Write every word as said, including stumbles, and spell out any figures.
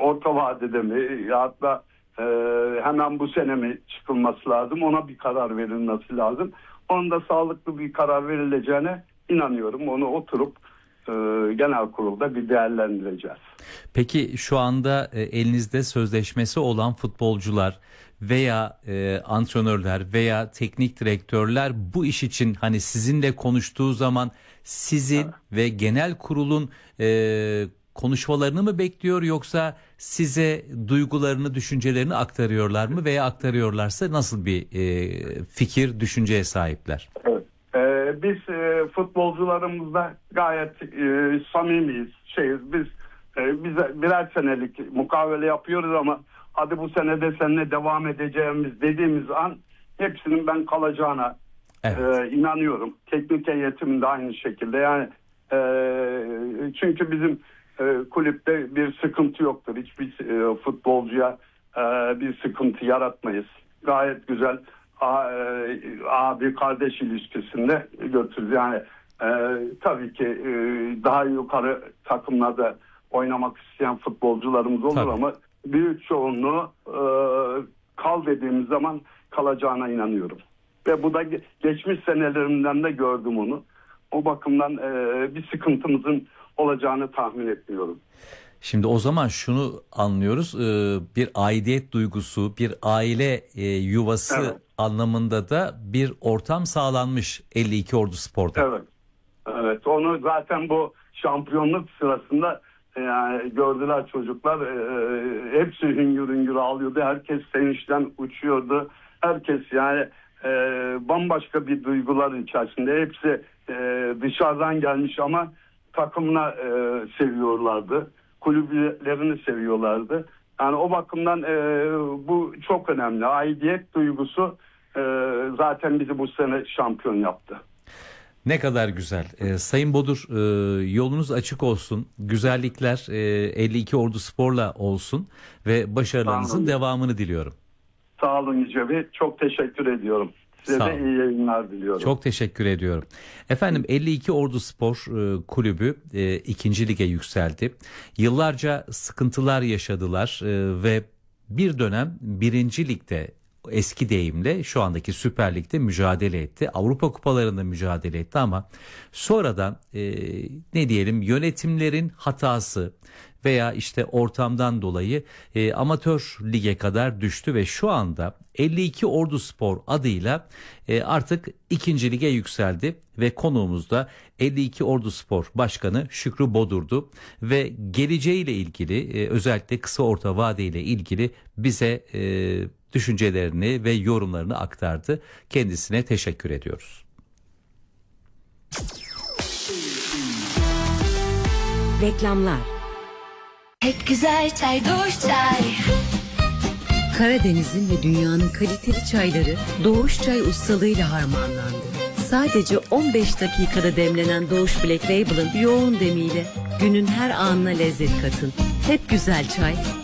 orta vadede mi ya da e, hemen bu sene mi çıkılması lazım, ona bir karar verilmesi lazım. Onda sağlıklı bir karar verileceğine inanıyorum. Onu oturup e, genel kurulda bir değerlendireceğiz. Peki şu anda e, elinizde sözleşmesi olan futbolcular veya e, antrenörler veya teknik direktörler bu iş için hani sizinle konuştuğu zaman sizin evet. ve genel kurulun e, konuşmalarını mı bekliyor, yoksa size duygularını, düşüncelerini aktarıyorlar mı veya aktarıyorlarsa nasıl bir e, fikir, düşünceye sahipler? Evet. Ee, biz e, futbolcularımızla gayet e, samimiyiz, şeyiz. Biz e, bize birer senelik mukavele yapıyoruz ama hadi bu sene de seninle devam edeceğimiz dediğimiz an hepsinin ben kalacağına evet. e, inanıyorum. Teknik heyetimin de aynı şekilde. Yani e, çünkü bizim e, kulüpte bir sıkıntı yoktur. Hiçbir e, futbolcuya e, bir sıkıntı yaratmayız. Gayet güzel abi kardeş ilişkisinde götürürüz. Yani e, tabii ki e, daha yukarı takımlarda oynamak isteyen futbolcularımız olur tabii. Ama büyük çoğunluğu e, kal dediğimiz zaman kalacağına inanıyorum. Ve bu da geçmiş senelerimden de gördüm onu. O bakımdan e, bir sıkıntımızın olacağını tahmin etmiyorum. Şimdi o zaman şunu anlıyoruz, bir aidiyet duygusu, bir aile yuvası evet. anlamında da bir ortam sağlanmış elli iki Ordu Spor'da. Evet, evet. Onu zaten bu şampiyonluk sırasında yani gördüler çocuklar, hepsi hüngür hüngür ağlıyordu, herkes sevinçten uçuyordu, herkes yani bambaşka bir duygular içerisinde, hepsi dışarıdan gelmiş ama takımına seviyorlardı. Kulüplerini seviyorlardı. Yani o bakımdan e, bu çok önemli. Aidiyet duygusu e, zaten bizi bu sene şampiyon yaptı. Ne kadar güzel. E, Sayın Bodur, e, yolunuz açık olsun. Güzellikler e, elli iki Ordu Spor'la olsun ve başarılarınızın devamını diliyorum. Sağ olun Yüce Bey. Çok teşekkür ediyorum. Size de iyi yayınlar diliyorum. Çok teşekkür ediyorum. Efendim, elli iki Ordu Spor e, Kulübü e, ikinci lige yükseldi. Yıllarca sıkıntılar yaşadılar e, ve bir dönem birinci ligde, eski deyimle şu andaki Süper Lig'de mücadele etti. Avrupa kupalarında mücadele etti ama sonradan e, ne diyelim, yönetimlerin hatası veya işte ortamdan dolayı e, amatör lige kadar düştü ve şu anda elli iki Ordu Spor adıyla e, artık ikinci lige yükseldi ve konuğumuz da elli iki Ordu Spor Başkanı Şükrü Bodur'du ve geleceğiyle ilgili e, özellikle kısa orta vadeyle ilgili bize e, düşüncelerini ve yorumlarını aktardı. Kendisine teşekkür ediyoruz. Reklamlar. Pek güzel çay, Doğuş Çay. Karadeniz'in ve dünyanın kaliteli çayları Doğuş Çay ustalığıyla harmanlandı. Sadece on beş dakikada demlenen Doğuş Black Label'ın yoğun demiyle günün her anına lezzet katın. Hep güzel çay,